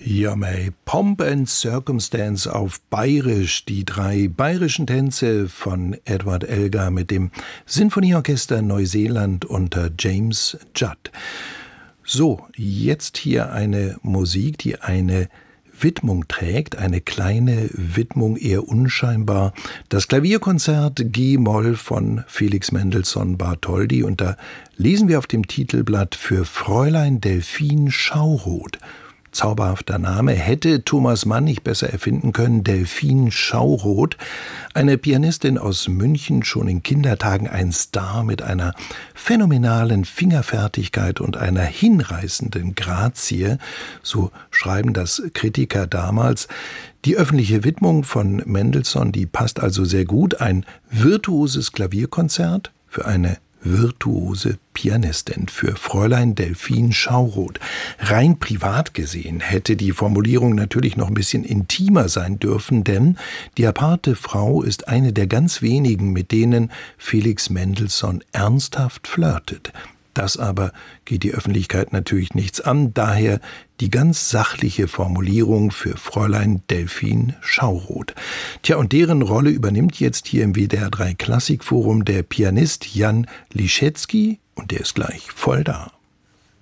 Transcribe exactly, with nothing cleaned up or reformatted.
Ja, mei, Pomp and Circumstance auf Bayerisch, die drei bayerischen Tänze von Edward Elgar mit dem Sinfonieorchester Neuseeland unter James Judd. So, jetzt hier eine Musik, die eine Widmung trägt, eine kleine Widmung, eher unscheinbar. Das Klavierkonzert G-Moll von Felix Mendelssohn Bartholdy, und da lesen wir auf dem Titelblatt: für Fräulein Delphine Schauroth. Zauberhafter Name, hätte Thomas Mann nicht besser erfinden können. Delphine Schauroth, eine Pianistin aus München, schon in Kindertagen ein Star mit einer phänomenalen Fingerfertigkeit und einer hinreißenden Grazie, so schreiben das Kritiker damals. Die öffentliche Widmung von Mendelssohn, die passt also sehr gut. Ein virtuoses Klavierkonzert für eine virtuose Pianistin, für Fräulein Delphine Schauroth. Rein privat gesehen hätte die Formulierung natürlich noch ein bisschen intimer sein dürfen, denn die aparte Frau ist eine der ganz wenigen, mit denen Felix Mendelssohn ernsthaft flirtet. Das aber geht die Öffentlichkeit natürlich nichts an, daher die ganz sachliche Formulierung für Fräulein Delphine Schauroth. Tja, und deren Rolle übernimmt jetzt hier im W D R drei Klassikforum der Pianist Jan Liszewski, und der ist gleich voll da.